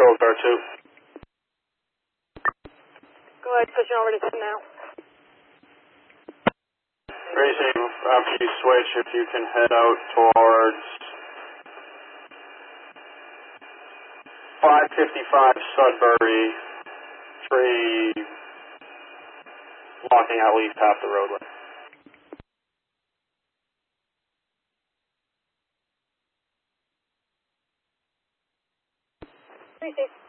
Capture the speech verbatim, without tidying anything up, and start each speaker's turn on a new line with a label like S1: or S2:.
S1: Patrol Car two.
S2: Go ahead, pushing over to ten now.
S1: Racing, after you switch, if you can head out towards five fifty-five Sudbury, tree blocking at least half the roadway.
S2: Three six.